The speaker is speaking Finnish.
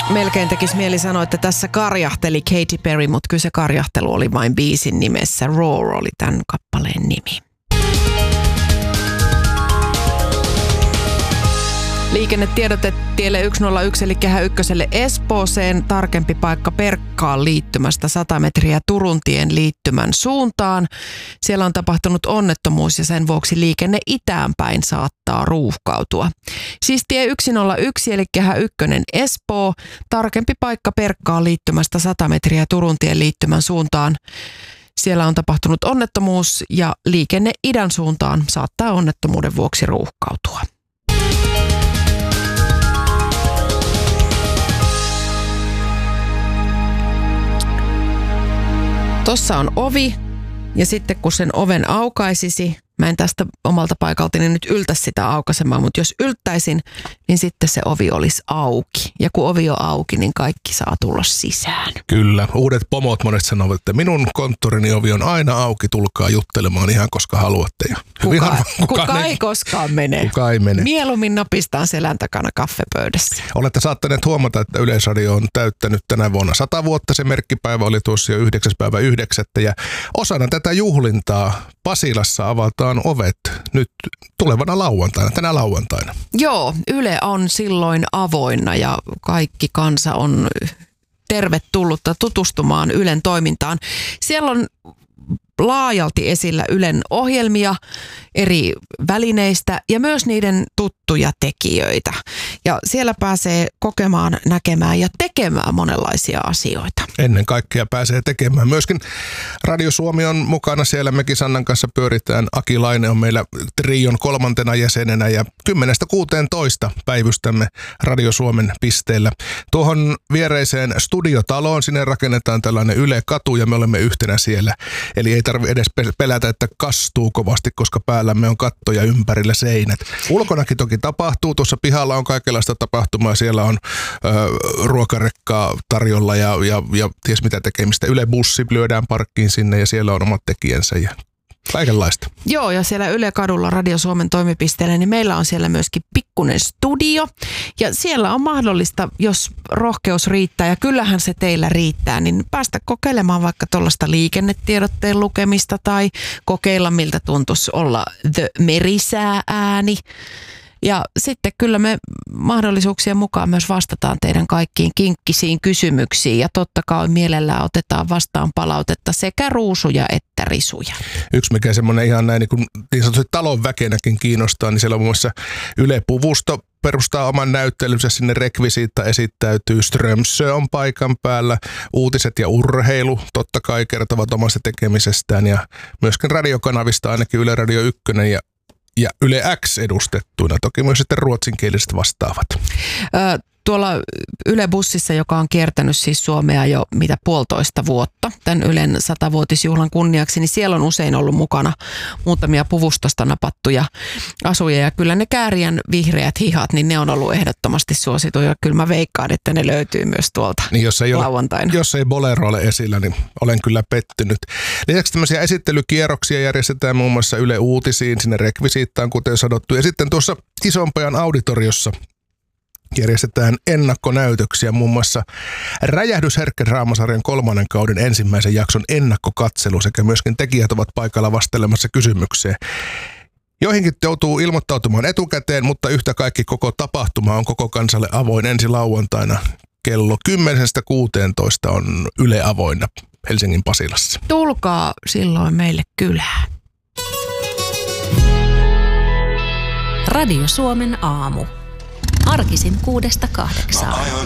Melkein tekisi mieli sanoa, että tässä karjahteli Katy Perry, mutta kyllä se karjahtelu oli vain biisin nimessä. Roar oli tämän kappaleen nimi. Liikennetiedote tielle 101 eli Kehä Ykköselle Espooseen. Tarkempi paikka Perkkaan liittymästä 100 metriä Turuntien liittymän suuntaan. Siellä on tapahtunut onnettomuus ja sen vuoksi liikenne itään päin saattaa ruuhkautua. Siis tie 101 eli Kehä Ykkönen Espoo. Tarkempi paikka Perkkaan liittymästä 100 metriä Turuntien liittymän suuntaan. Siellä on tapahtunut onnettomuus ja liikenne idän suuntaan saattaa onnettomuuden vuoksi ruuhkautua. Tossa on ovi ja sitten kun sen oven aukaisisi, mä en tästä omalta paikaltani nyt yltäisi sitä aukaisemaan, mutta jos ylttäisin, niin sitten se ovi olisi auki. Ja kun ovi on auki, niin kaikki saa tulla sisään. Kyllä. Uudet pomot monet sanovat, että minun konttorini ovi on aina auki, tulkaa juttelemaan ihan koska haluatte. Ja kuka ei koskaan mene. Kuka ei mene. Mieluummin napistaan selän takana kaffepöydässä. Olette saattaneet huomata, että Yleisradio on täyttänyt tänä vuonna 100 vuotta. Se merkkipäivä oli tuossa jo 9.9. Ja osana tätä juhlintaa Pasilassa avataan ovet nyt tulevana lauantaina, tänä lauantaina. Joo, Yle on silloin avoinna ja kaikki kansa on tervetullutta tutustumaan Ylen toimintaan. Siellä on laajalti esillä Ylen ohjelmia eri välineistä ja myös niiden tuttuja tekijöitä. Ja siellä pääsee kokemaan, näkemään ja tekemään monenlaisia asioita. Ennen kaikkea pääsee tekemään. Myöskin Radio Suomi on mukana siellä. Mekin Sannan kanssa pyöritään. Aki Laine on meillä trion 3. jäsenenä ja 10-16 päivystämme Radio Suomen pisteellä. Tuohon viereiseen studiotaloon sinne rakennetaan tällainen Yle-katu ja me olemme yhtenä siellä. Eli ei tarvitse edes pelätä, että kastuu kovasti, koska päällämme on katto ja ympärillä seinät. Ulkonakin toki tapahtuu. Tuossa pihalla on kaikenlaista tapahtumaa. Siellä on ruokarekkaa tarjolla ja ties mitä tekemistä. Yle-bussi lyödään parkkiin sinne ja siellä on omat tekijänsä ja kaikenlaista. Joo, ja siellä Yle-kadulla Radio Suomen toimipisteellä, niin meillä on siellä myöskin pikkuinen studio. Ja siellä on mahdollista, jos rohkeus riittää, ja kyllähän se teillä riittää, niin päästä kokeilemaan vaikka tuollaista liikennetiedotteen lukemista tai kokeilla, miltä tuntuisi olla The Merisää-ääni. Ja sitten kyllä me mahdollisuuksien mukaan myös vastataan teidän kaikkiin kinkkisiin kysymyksiin ja totta kai mielellään otetaan vastaan palautetta sekä ruusuja että risuja. Yksi mikä semmoinen ihan näin niin sanotusti talon väkenäkin kiinnostaa, niin siellä on muun muassa Yle Puvusto perustaa oman näyttelynsä, sinne rekvisiitta esittäytyy, Strömsö on paikan päällä, uutiset ja urheilu totta kai kertovat omasta tekemisestään ja myöskin radiokanavista ainakin Yle Radio 1 ja Yle X edustettuina. Toki myös sitten ruotsinkieliset vastaavat. Tuolla Yle-bussissa, joka on kiertänyt siis Suomea jo 1,5 vuotta tämän Ylen 100-vuotisjuhlan kunniaksi, niin siellä on usein ollut mukana muutamia Puvustosta napattuja asuja. Ja kyllä ne Kääriän vihreät hihat, niin ne on ollut ehdottomasti suosituja. Kyllä mä veikkaan, että ne löytyy myös tuolta niin lauantaina. Jos ei Bolero ole esillä, niin olen kyllä pettynyt. Lisäksi tämmöisiä esittelykierroksia järjestetään muun muassa Yle Uutisiin, sinne rekvisiittaan, kuten sanottu. Ja sitten tuossa Isonpajan auditoriossa järjestetään ennakkonäytöksiä, muun muassa Räjähdysherkkä draamasarjan 3. kauden ensimmäisen jakson ennakkokatselu sekä myöskin tekijät ovat paikalla vastelemassa kysymykseen. Joihinkin joutuu ilmoittautumaan etukäteen, mutta yhtä kaikki koko tapahtuma on koko kansalle avoin ensi lauantaina kello 10-16 on Yle avoinna Helsingin Pasilassa. Tulkaa silloin meille kylään. Radio Suomen aamu. Arkisin 6-8.